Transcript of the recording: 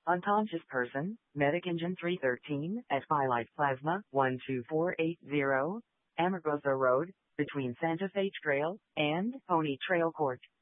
Unconscious person, Medic Engine 313 at Firelight Plasma 12480, Amargosa Road, between Santa Fe Trail and Pony Trail Court.